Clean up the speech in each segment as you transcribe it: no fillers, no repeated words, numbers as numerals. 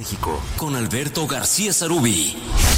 México, con Alberto García Sarubí.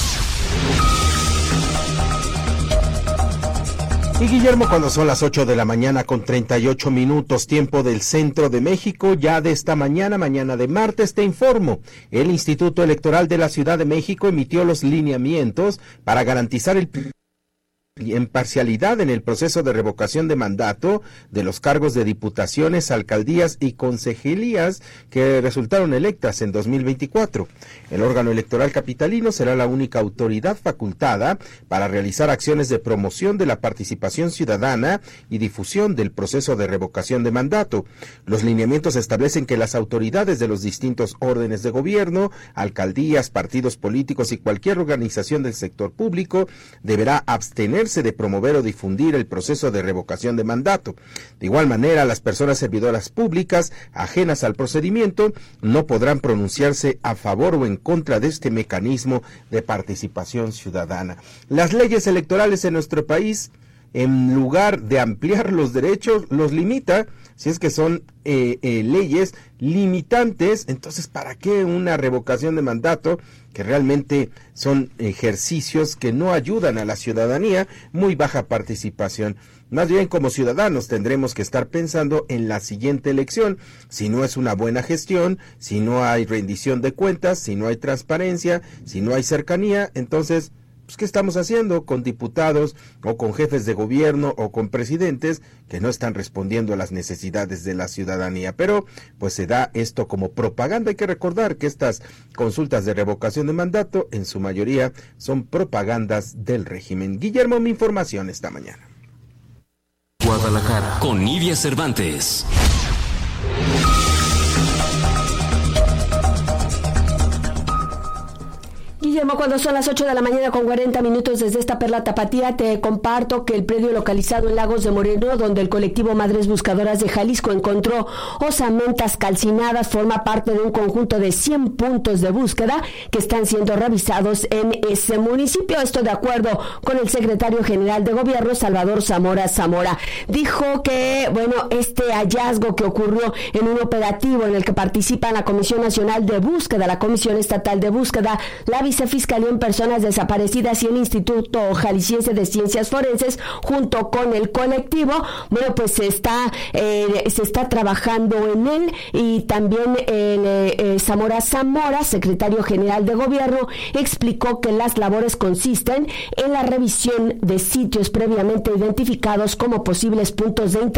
Y Guillermo, cuando son las 8 de la mañana con 38 minutos, tiempo del centro de México, ya de esta mañana de martes, te informo. El Instituto Electoral de la Ciudad de México emitió los lineamientos para garantizar imparcialidad en el proceso de revocación de mandato de los cargos de diputaciones, alcaldías y consejerías que resultaron electas en 2024. El órgano electoral capitalino será la única autoridad facultada para realizar acciones de promoción de la participación ciudadana y difusión del proceso de revocación de mandato. Los lineamientos establecen que las autoridades de los distintos órdenes de gobierno, alcaldías, partidos políticos y cualquier organización del sector público deberá abstenerse de promover o difundir el proceso de revocación de mandato. De igual manera, las personas servidoras públicas ajenas al procedimiento no podrán pronunciarse a favor o en contra de este mecanismo de participación ciudadana. Las leyes electorales en nuestro país, en lugar de ampliar los derechos, los limita. Si es que son leyes limitantes, entonces ¿para qué una revocación de mandato? Que realmente son ejercicios que no ayudan a la ciudadanía, muy baja participación. Más bien, como ciudadanos tendremos que estar pensando en la siguiente elección. Si no es una buena gestión, si no hay rendición de cuentas, si no hay transparencia, si no hay cercanía, entonces pues, ¿qué estamos haciendo con diputados o con jefes de gobierno o con presidentes que no están respondiendo a las necesidades de la ciudadanía? Pero pues se da esto como propaganda. Hay que recordar que estas consultas de revocación de mandato en su mayoría son propagandas del régimen. Guillermo, mi información esta mañana. Guadalajara, con Nidia Cervantes. Guillermo, cuando son las 8 de la mañana con 40 minutos desde esta Perla Tapatía, te comparto que el predio localizado en Lagos de Moreno, donde el colectivo Madres Buscadoras de Jalisco encontró osamentas calcinadas, forma parte de un conjunto de 100 puntos de búsqueda que están siendo revisados en ese municipio. Esto de acuerdo con el secretario general de Gobierno, Salvador Zamora. Dijo que, este hallazgo que ocurrió en un operativo en el que participan la Comisión Nacional de Búsqueda, la Comisión Estatal de Búsqueda, la Vicefiscalía en Personas Desaparecidas y el Instituto Jalisciense de Ciencias Forenses, junto con el colectivo, pues se está trabajando en él. Y también Zamora, secretario general de Gobierno, explicó que las labores consisten en la revisión de sitios previamente identificados como posibles puntos de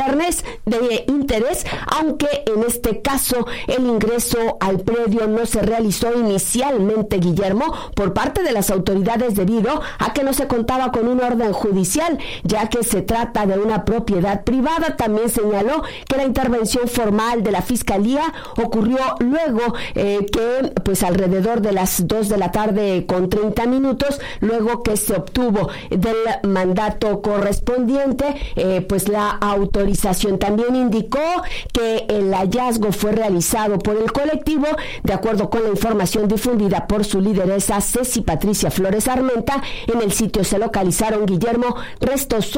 interés, aunque en este caso el ingreso al predio no se realizó inicialmente, Guillermo, por parte de las autoridades debido a que no se contaba con un orden judicial, ya que se trata de una propiedad privada. También señaló que la intervención formal de la Fiscalía ocurrió luego que alrededor de las 2 de la tarde con 30 minutos, luego que se obtuvo del mandato correspondiente, la autorización. También indicó que el hallazgo fue realizado por el colectivo de acuerdo con la información difundida por su lideresa Ceci Patricia Flores Armenta. En el sitio se localizaron, Guillermo, restos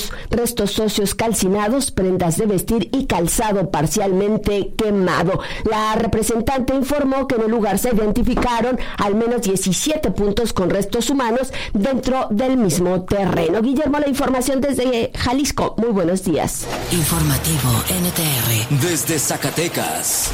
óseos calcinados, prendas de vestir y calzado parcialmente quemado. La representante informó que en el lugar se identificaron al menos 17 puntos con restos humanos dentro del mismo terreno. Guillermo, la información desde Jalisco. Muy buenos días. Informativo NTR. Desde Zacatecas.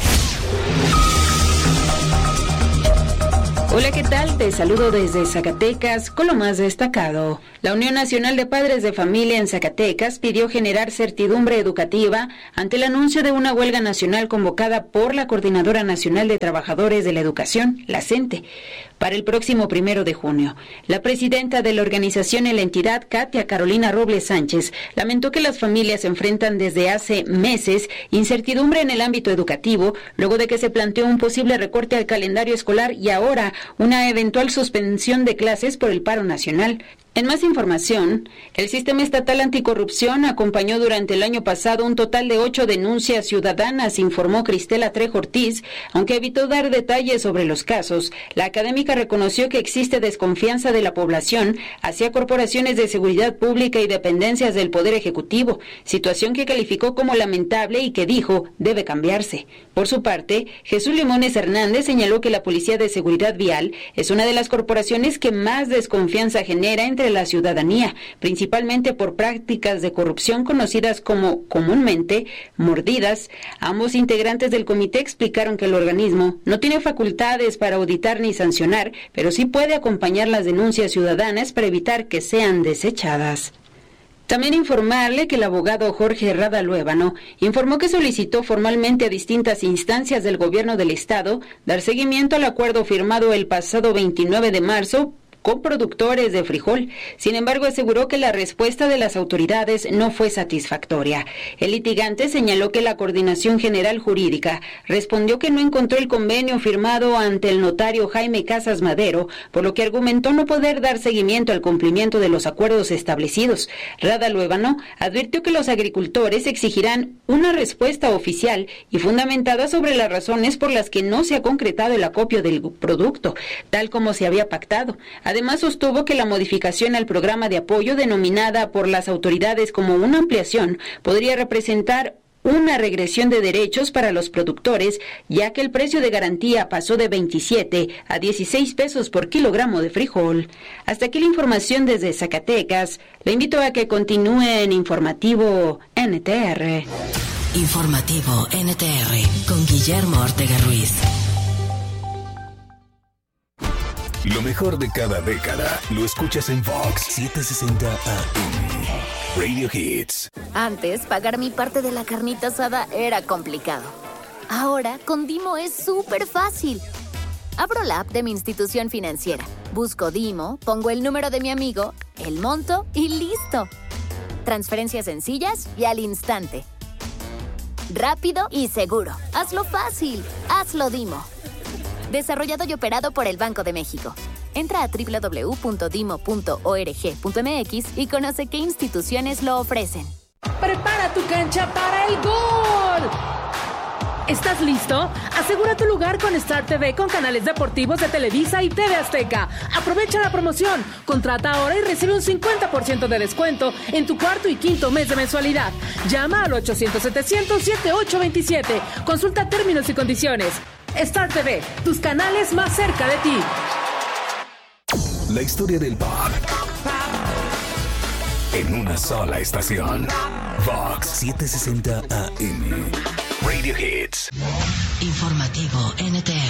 Hola, ¿qué tal? Te saludo desde Zacatecas con lo más destacado. La Unión Nacional de Padres de Familia en Zacatecas pidió generar certidumbre educativa ante el anuncio de una huelga nacional convocada por la Coordinadora Nacional de Trabajadores de la Educación, la CENTE, para el próximo 1 de junio. La presidenta de la organización en la entidad, Katia Carolina Robles Sánchez, lamentó que las familias enfrentan desde hace meses incertidumbre en el ámbito educativo, luego de que se planteó un posible recorte al calendario escolar y ahora una eventual suspensión de clases por el paro nacional. En más información, el Sistema Estatal Anticorrupción acompañó durante el año pasado un total de 8 denuncias ciudadanas, informó Cristela Trejo Ortiz. Aunque evitó dar detalles sobre los casos, la académica reconoció que existe desconfianza de la población hacia corporaciones de seguridad pública y dependencias del Poder Ejecutivo, situación que calificó como lamentable y que dijo debe cambiarse. Por su parte, Jesús Limones Hernández señaló que la Policía de Seguridad Vial es una de las corporaciones que más desconfianza genera entre la ciudadanía, principalmente por prácticas de corrupción conocidas como comúnmente mordidas. Ambos integrantes del comité explicaron que el organismo no tiene facultades para auditar ni sancionar, pero sí puede acompañar las denuncias ciudadanas para evitar que sean desechadas. También informarle que el abogado Jorge Rada Luébano informó que solicitó formalmente a distintas instancias del gobierno del estado dar seguimiento al acuerdo firmado el pasado 29 de marzo con productores de frijol. Sin embargo, aseguró que la respuesta de las autoridades no fue satisfactoria. El litigante señaló que la Coordinación General Jurídica respondió que no encontró el convenio firmado ante el notario Jaime Casas Madero, por lo que argumentó no poder dar seguimiento al cumplimiento de los acuerdos establecidos. Rada Luébano advirtió que los agricultores exigirán una respuesta oficial y fundamentada sobre las razones por las que no se ha concretado el acopio del producto, tal como se había pactado. Además, sostuvo que la modificación al programa de apoyo, denominada por las autoridades como una ampliación, podría representar una regresión de derechos para los productores, ya que el precio de garantía pasó de 27 a 16 pesos por kilogramo de frijol. Hasta aquí la información desde Zacatecas. Le invito a que continúe en Informativo NTR. Informativo NTR con Guillermo Ortega Ruiz. Lo mejor de cada década lo escuchas en Vox 760 AM. Radio Hits. Antes, pagar mi parte de la carnita asada era complicado. Ahora, con Dimo es súper fácil. Abro la app de mi institución financiera, busco Dimo, pongo el número de mi amigo, el monto y listo. Transferencias sencillas y al instante. Rápido y seguro. Hazlo fácil. Hazlo Dimo. Desarrollado y operado por el Banco de México. Entra a www.dimo.org.mx y conoce qué instituciones lo ofrecen. ¡Prepara tu cancha para el gol! ¿Estás listo? Asegura tu lugar con Star TV con canales deportivos de Televisa y TV Azteca. Aprovecha la promoción. Contrata ahora y recibe un 50% de descuento en tu cuarto y quinto mes de mensualidad. Llama al 800-700-7827. Consulta términos y condiciones. Star TV, tus canales más cerca de ti. La historia del pop en una sola estación. Vox 760 AM. Radio Hits. Informativo NTR.